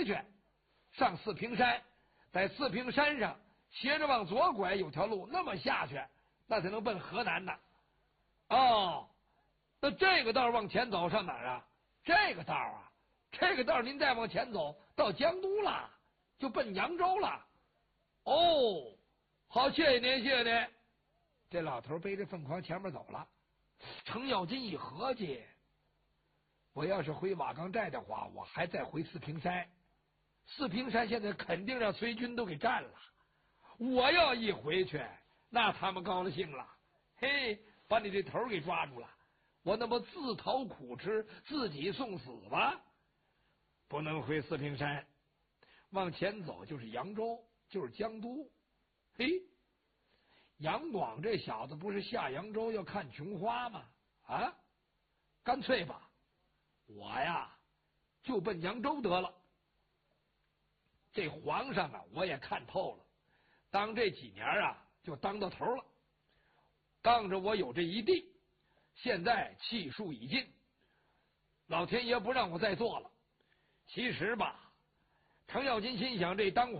去，上四平山，在四平山上斜着往左拐，有条路那么下去，那才能奔河南呢。哦，那这个道往前走上哪儿啊？这个道啊，这个道您再往前走到江都了，就奔扬州了。哦，好，谢谢您，谢谢您。这老头背着凤筐前面走了。程咬金一合计，我要是回瓦岗寨的话，我还再回四平山。四平山现在肯定让隋军都给占了，我要一回去，那他们高了兴了。嘿，把你这头给抓住了，我那么自讨苦吃，自己送死吧？不能回四平山，往前走就是扬州，就是江都。嘿，杨广这小子不是下扬州要看琼花吗？啊，干脆吧，我呀就奔扬州得了。这皇上啊，我也看透了，当这几年啊就当到头了。当着我有这一地，现在气数已尽，老天爷不让我再做了。其实吧，程咬金心想，这当